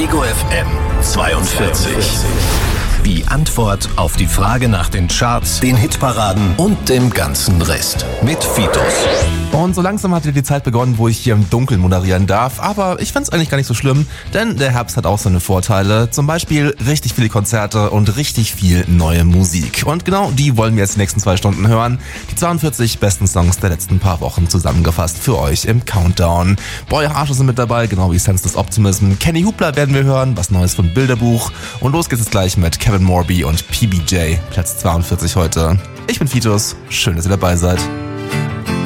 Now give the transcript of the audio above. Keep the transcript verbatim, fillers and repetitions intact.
Ego F M zweiundvierzig. Die Antwort auf die Frage nach den Charts, den Hitparaden und dem ganzen Rest. Mit Fitus. Und so langsam hat wieder die Zeit begonnen, wo ich hier im Dunkeln moderieren darf. Aber ich find's eigentlich gar nicht so schlimm, denn der Herbst hat auch seine Vorteile. Zum Beispiel richtig viele Konzerte und richtig viel neue Musik. Und genau die wollen wir jetzt die nächsten zwei Stunden hören. Die zweiundvierzig besten Songs der letzten paar Wochen zusammengefasst für euch im Countdown. Boy Harsche sind mit dabei, genau wie Sense of Optimism. Kenny Hubler werden wir hören, was Neues von Bilderbuch. Und los geht's jetzt gleich mit Kevin Morby und P B J, Platz zweiundvierzig heute. Ich bin Fitus, schön, dass ihr dabei seid.